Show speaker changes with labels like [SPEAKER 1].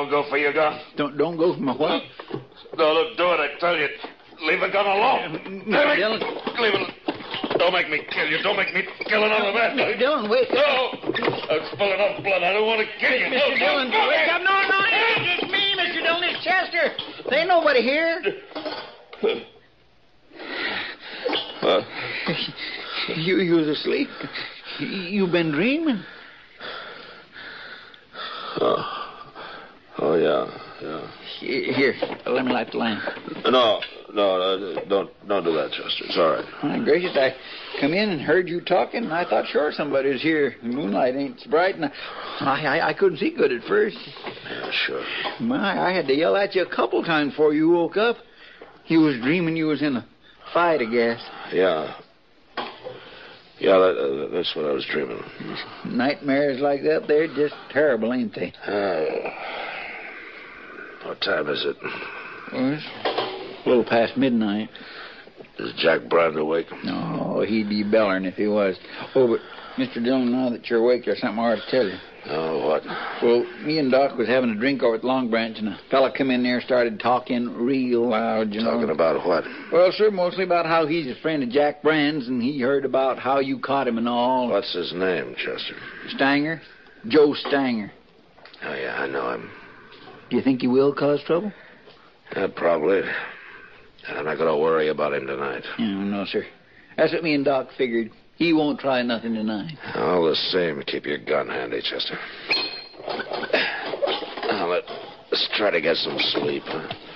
[SPEAKER 1] Don't go for your gun.
[SPEAKER 2] Don't go for my what?
[SPEAKER 1] No, look, do it, I tell you. Leave the gun alone.
[SPEAKER 2] Dillon.
[SPEAKER 1] Leave it. Don't make me kill you. Don't make me kill another man.
[SPEAKER 2] Mr. Dillon, wake up.
[SPEAKER 1] No. I'm spilling enough blood. I don't want to kill you.
[SPEAKER 2] Mr. Dillon, wake up. No, it's me, Mr. Dillon. It's Chester. There ain't nobody here. You was asleep. You've been dreaming.
[SPEAKER 1] Oh, yeah.
[SPEAKER 2] Here, let me light the lamp.
[SPEAKER 1] No, don't do that, Chester. It's all right.
[SPEAKER 2] My gracious, I come in and heard you talking, and I thought sure somebody was here. The moonlight ain't so bright, and I couldn't see good at first.
[SPEAKER 1] Yeah, sure.
[SPEAKER 2] I had to yell at you a couple times before you woke up. You was dreaming you was in a fight, I guess.
[SPEAKER 1] Yeah, that's what I was dreaming.
[SPEAKER 2] Nightmares like that, they're just terrible, ain't they?
[SPEAKER 1] What time is it?
[SPEAKER 2] Well, it's a little past midnight.
[SPEAKER 1] Is Jack Brand awake?
[SPEAKER 2] No, he'd be bellering if he was. Oh, but, Mr. Dillon, now that you're awake, there's something I ought to tell you.
[SPEAKER 1] Oh, what?
[SPEAKER 2] Well, me and Doc was having a drink over at Long Branch, and a fella come in there and started talking real loud, you know.
[SPEAKER 1] Talking about what?
[SPEAKER 2] Well, sir, mostly about how he's a friend of Jack Brand's, and he heard about how you caught him and all.
[SPEAKER 1] What's his name, Chester?
[SPEAKER 2] Stanger. Joe Stanger.
[SPEAKER 1] Oh, yeah, I know him.
[SPEAKER 2] Do you think he will cause trouble?
[SPEAKER 1] Probably. I'm not going to worry about him tonight.
[SPEAKER 2] No, sir. That's what me and Doc figured. He won't try nothing tonight.
[SPEAKER 1] All the same, keep your gun handy, Chester. Now, let's try to get some sleep, huh?